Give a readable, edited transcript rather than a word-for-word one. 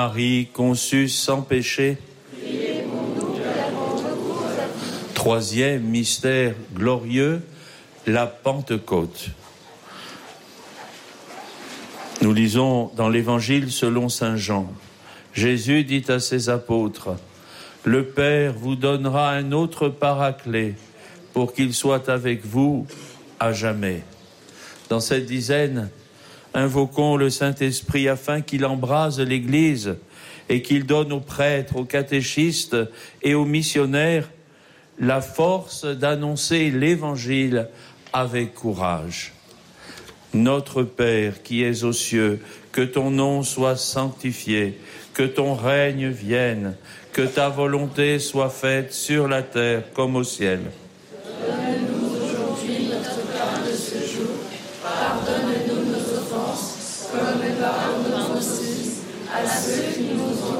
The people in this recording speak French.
Marie conçue sans péché. Troisième mystère glorieux, la Pentecôte. Nous lisons dans l'Évangile selon saint Jean. Jésus dit à ses apôtres, « Le Père vous donnera un autre paraclet pour qu'il soit avec vous à jamais. » Dans cette dizaine, invoquons le Saint-Esprit afin qu'il embrase l'Église et qu'il donne aux prêtres, aux catéchistes et aux missionnaires la force d'annoncer l'Évangile avec courage. Notre Père qui es aux cieux, que ton nom soit sanctifié, que ton règne vienne, que ta volonté soit faite sur la terre comme au ciel. Donne-nous aujourd'hui notre pain de ce jour. Pardonne-nous nos offenses, comme nous pardonnons aussi à ceux qui nous ont